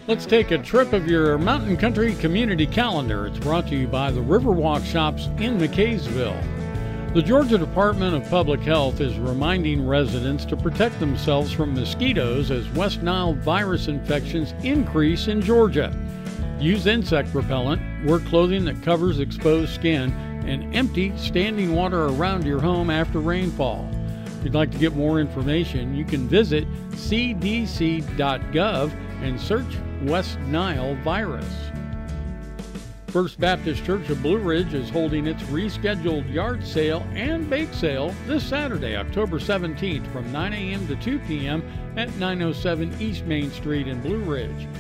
Let's take a trip of your Mountain Country Community Calendar. It's brought to you by the Riverwalk Shops in McKaysville. The Georgia Department of Public Health is reminding residents to protect themselves from mosquitoes as West Nile virus infections increase in Georgia. Use insect repellent, wear clothing that covers exposed skin, and empty standing water around your home after rainfall. If you'd like to get more information, you can visit cdc.gov and search West Nile virus. First Baptist Church of Blue Ridge is holding its rescheduled yard sale and bake sale this Saturday, October 17th from 9 a.m. to 2 p.m. at 907 East Main Street in Blue Ridge.